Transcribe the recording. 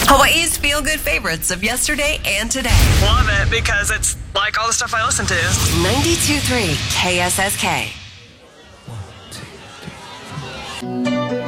Hawaii's feel-good favorites of yesterday and today. Love it because it's like all the stuff I listen to. 92.3 KSSK.